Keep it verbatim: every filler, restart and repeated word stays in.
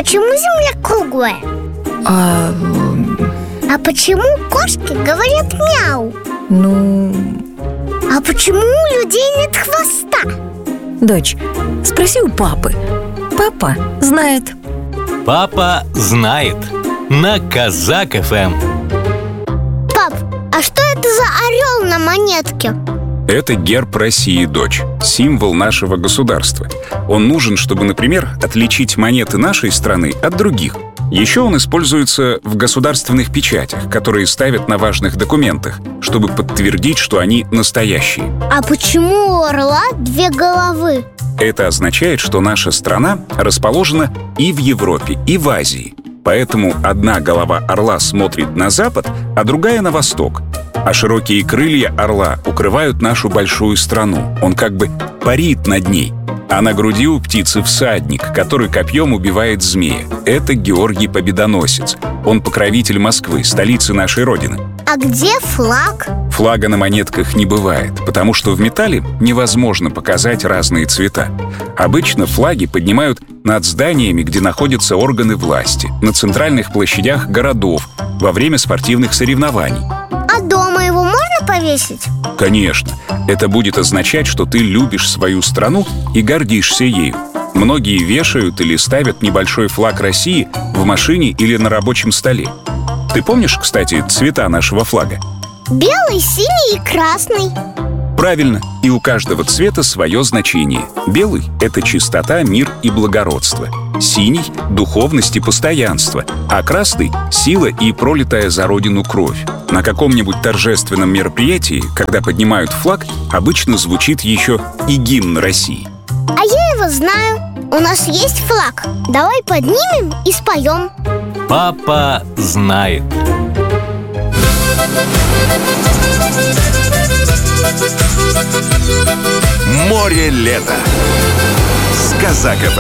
почему Земля круглая? А... А почему кошки говорят мяу? Ну... А почему у людей нет хвоста? Дочь, спроси у папы. Папа знает. Папа знает. На Казак эф эм. Пап, а что это за орел на монетке? Это герб России, дочь, символ нашего государства. Он нужен, чтобы, например, отличить монеты нашей страны от других. Еще он используется в государственных печатях, которые ставят на важных документах, чтобы подтвердить, что они настоящие. А почему у орла две головы? Это означает, что наша страна расположена и в Европе, и в Азии. Поэтому одна голова орла смотрит на запад, а другая на восток. А широкие крылья орла укрывают нашу большую страну. Он как бы парит над ней. А на груди у птицы всадник, который копьем убивает змея. Это Георгий Победоносец. Он покровитель Москвы, столицы нашей Родины. А где флаг? Флага на монетках не бывает, потому что в металле невозможно показать разные цвета. Обычно флаги поднимают над зданиями, где находятся органы власти, на центральных площадях городов, во время спортивных соревнований. А дома его можно повесить? Конечно, это будет означать, что ты любишь свою страну и гордишься ею. Многие вешают или ставят небольшой флаг России в машине или на рабочем столе. Ты помнишь, кстати, цвета нашего флага? Белый, синий и красный. Правильно, и у каждого цвета свое значение. Белый — это чистота, мир и благородство. Синий — духовность и постоянство. А красный — сила и пролитая за родину кровь. На каком-нибудь торжественном мероприятии, когда поднимают флаг, обычно звучит еще и гимн России. А я его знаю. У нас есть флаг. Давай поднимем и споем. Папа знает. Море лета с Казак эф эм.